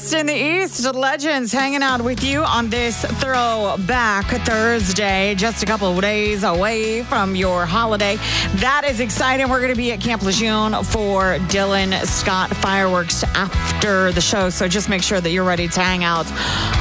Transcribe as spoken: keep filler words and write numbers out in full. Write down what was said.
West in the East, Legends hanging out with you on this Throwback Thursday, just a couple of days away from your holiday. That is exciting. We're going to be at Camp Lejeune for Dylan Scott fireworks after the show, so just make sure that you're ready to hang out